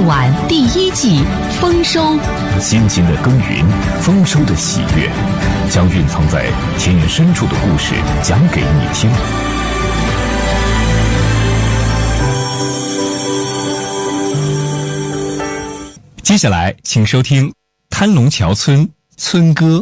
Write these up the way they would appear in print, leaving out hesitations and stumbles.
晚第1季丰收， 辛勤的耕耘，丰收的喜悦，将蕴藏在田园深处的故事讲给你听。 接下来请收听滩龙桥村村歌。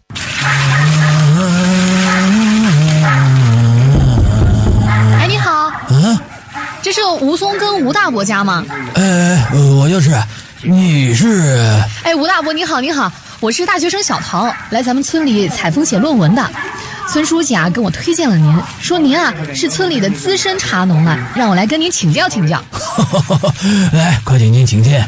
哎，你好。这是吴松跟吴大伯家吗？ 我就是。你是？ 哎，吴大伯你好，你好，我是大学生小陶，来咱们村里采风写论文的。村书记啊跟我推荐了您，说您啊是村里的资深茶农啊，让我来跟您请教请教。 来，快请您请进。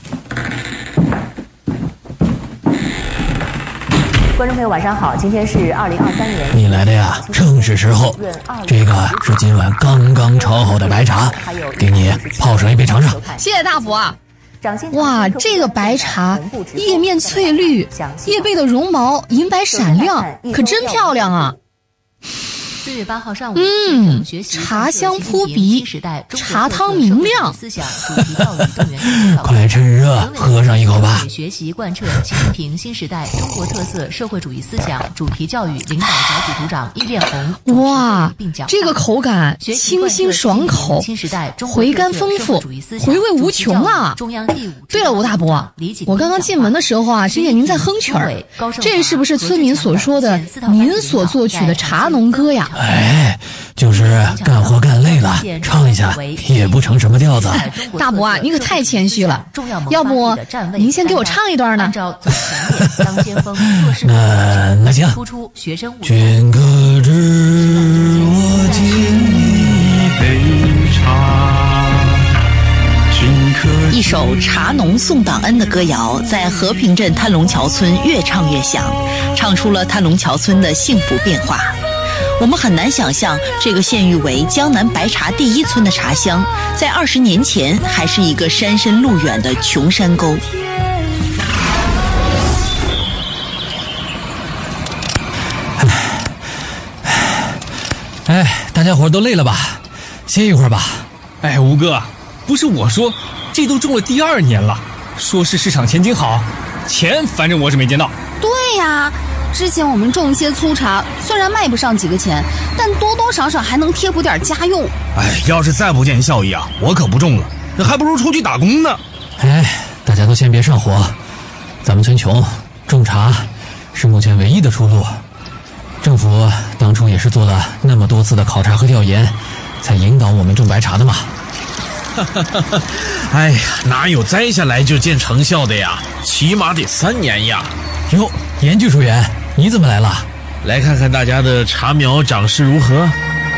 观众朋友晚上好，今天是2023年。 你来的呀，正是时候。这个是今晚刚刚炒好的白茶，给你泡上一杯尝尝。 谢谢大伯。哇，这个白茶叶面翠绿，叶背的绒毛银白闪亮，可真漂亮啊。 4月8号上午， 茶香扑鼻，茶汤明亮。 快趁热喝上一口吧。 学习贯彻习近平新时代中国特色社会主义思想主题教育领导小组组长易炼红。 哇，这个口感清新爽口，回甘丰富，回味无穷啊！对了，吴大伯，我刚刚进门的时候啊，听见您在哼曲儿，这是不是村民所说的您所作曲的茶农歌呀？ 哎，就是干活干累了，唱一下也不成什么调子。 大伯啊，你可太谦虚了，要不您先给我唱一段呢？ 那行。君可知我敬你杯茶， 一首茶农送档恩的歌谣在和平镇滩龙桥村越唱越响，唱出了滩龙桥村的幸福变化。我们很难想象，这个县域为江南白茶第1村的茶乡，在20年前还是一个山深路远的穷山沟。 哎，大家伙都累了吧？歇一会儿吧。 哎，吴哥，不是我说，这都种了第2年了，说是市场前景好，钱反正我是没见到。 对呀。之前我们种一些粗茶，虽然卖不上几个钱，但多多少少还能贴补点家用。 哎，要是再不见效益啊，我可不种了，还不如出去打工呢。 哎，大家都先别上火，咱们村穷，种茶是目前唯一的出路。政府当初也是做了那么多次的考察和调研，才引导我们种白茶的嘛。 哎呀，哪有摘下来就见成效的呀？起码得3年呀。 哟，严技术员，你怎么来了？ 来看看大家的茶苗长势如何。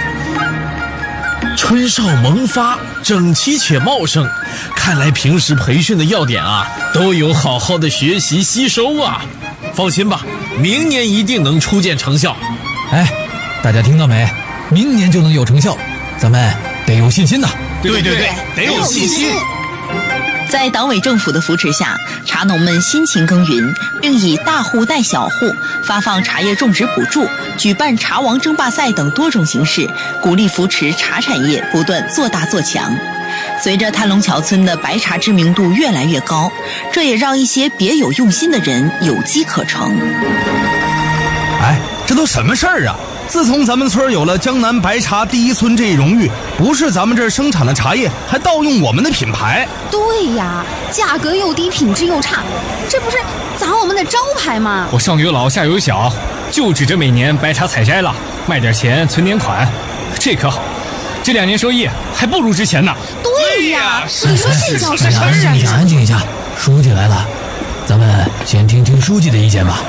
春少萌发，整齐且茂盛，看来平时培训的要点啊，都有好好的学习吸收啊。放心吧，明年一定能初见成效。 哎，大家听到没？明年就能有成效，咱们得有信心呐。 对，得有信心。 在党委政府的扶持下，茶农们辛勤耕耘，并以大户带小户、发放茶叶种植补助、举办茶王争霸赛等多种形式，鼓励扶持茶产业不断做大做强。随着滩龙桥村的白茶知名度越来越高，这也让一些别有用心的人有机可乘。 哎，这都什么事儿啊？自从咱们村有了江南白茶第1村这一荣誉，不是咱们这儿生产的茶叶还盗用我们的品牌。 对呀，价格又低，品质又差，这不是砸我们的招牌吗？ 我上有老下有小，就指着每年白茶采摘了，卖点钱存点款，这可好，这2年收益还不如之前呢。 对呀，你说这叫什么？ 安静一下，书记来了，咱们先听听书记的意见吧。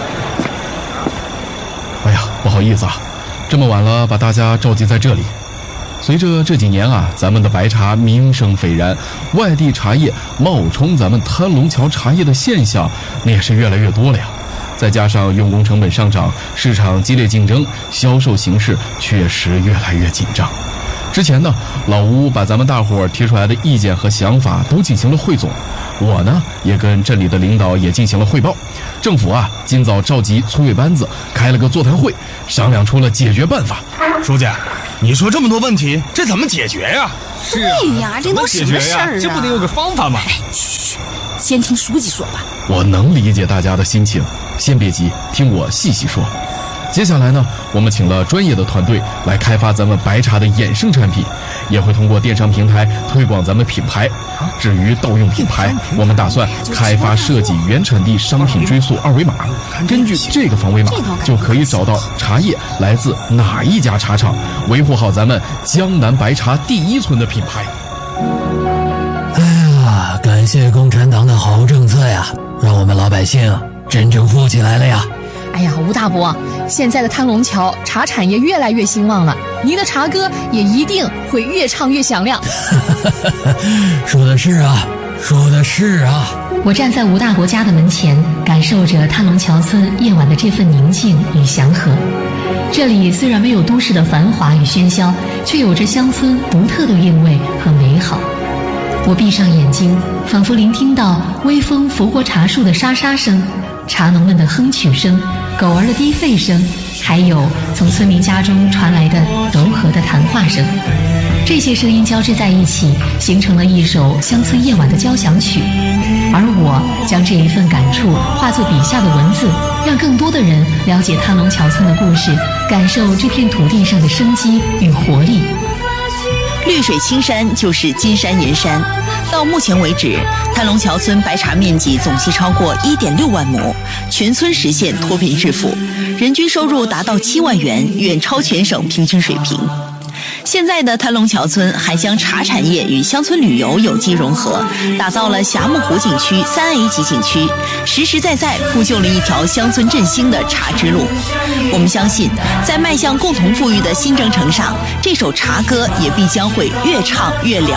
哎呀，不好意思啊，这么晚了把大家召集在这里。随着这几年啊，咱们的白茶名声斐然，外地茶叶冒充咱们滩龙桥茶叶的现象那也是越来越多了呀。再加上用工成本上涨，市场激烈竞争，销售形势确实越来越紧张。之前呢，老吴把咱们大伙儿提出来的意见和想法都进行了汇总，我呢也跟镇里的领导也进行了汇报。政府啊，今早召集村委班子开了个座谈会，商量出了解决办法。 书记， 你说这么多问题，这怎么解决呀？ 是啊， 对呀，这都什么事儿啊？ 这不得有个方法吗？ 嘘，先听书记说吧。 我能理解大家的心情，先别急，听我细细说。接下来呢，我们请了专业的团队来开发咱们白茶的衍生产品，也会通过电商平台推广咱们品牌。至于盗用品牌，我们打算开发设计原产地商品追溯二维码，根据这个防伪码就可以找到茶叶来自哪一家茶厂，维护好咱们江南白茶第一村的品牌。 哎呀，感谢共产党的好政策呀，让我们老百姓真正富起来了呀！ 哎呀，吴大伯，现在的滩龙桥茶产业越来越兴旺了，您的茶歌也一定会越唱越响亮。 说的是啊，说的是啊。 我站在吴大伯家的门前，感受着滩龙桥村夜晚的这份宁静与祥和。这里虽然没有都市的繁华与喧嚣，却有着乡村独特的韵味和美好。我闭上眼睛，仿佛聆听到微风拂过茶树的沙沙声，茶农们的哼曲声，狗儿的低吠声，还有从村民家中传来的柔和的谈话声。这些声音交织在一起，形成了一首乡村夜晚的交响曲。而我将这一份感触化作笔下的文字，让更多的人了解滩龙桥村的故事，感受这片土地上的生机与活力。 绿水青山就是金山银山。到目前为止，滩龙桥村白茶面积总计超过1.6万亩，全村实现脱贫致富，人均收入达到7万元，远超全省平均水平。现在的滩龙桥村还将茶产业与乡村旅游有机融合，打造了霞木湖景区3A 级景区，实实在在铺就了一条乡村振兴的茶之路。我们相信，在迈向共同富裕的新征程上，这首茶歌也必将会越唱越亮。